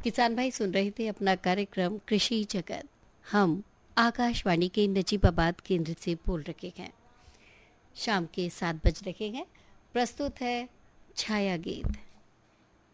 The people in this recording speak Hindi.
किसान भाई सुन रहे थे अपना कार्यक्रम कृषि जगत। हम आकाशवाणी के नजीबाबाद केंद्र से बोल रहे हैं। शाम के 7 बज रहे हैं। प्रस्तुत है छाया गीत।